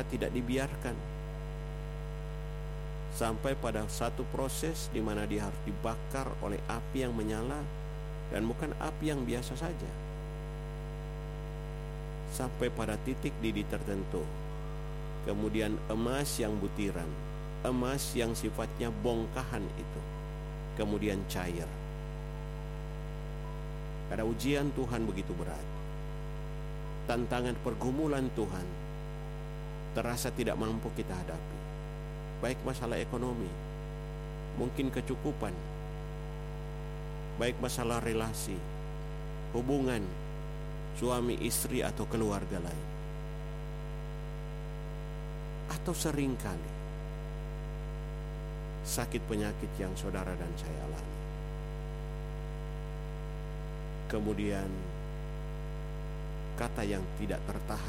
maka tidak dibiarkan. Sampai pada satu proses di mana dia harus dibakar oleh api yang menyala, dan bukan api yang biasa saja. Sampai pada titik didih tertentu. Kemudian emas yang butiran, emas yang sifatnya bongkahan itu, kemudian cair. Karena ujian Tuhan begitu berat, tantangan pergumulan Tuhan terasa tidak mampu kita hadapi. Baik masalah ekonomi, mungkin kecukupan, baik masalah relasi, hubungan suami istri atau keluarga lain, atau seringkali sakit penyakit yang saudara dan saya alami. Kemudian kata yang tidak tertahan